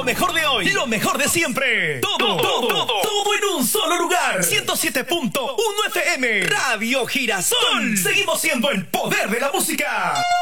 mejor de hoy, lo mejor de siempre. Todo en un solo lugar. 107.1 FM. Radio Girasol. Seguimos siendo el poder de la música.